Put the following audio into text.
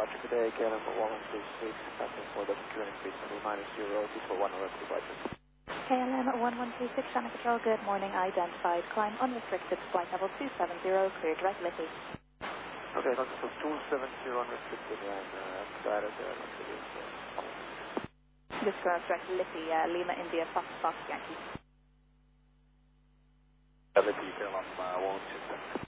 departure today, KLM 1136, passing for the current speed minus 0, 241 over departure. KLM 1136, Channel Control, good morning, identified, climb unrestricted, flight level 270, clear direct Liffey. Okay, so 270 unrestricted and outside of the Just going direct Liffey, Lima, India, Fox, Yankee. Liffey, KLM 1126.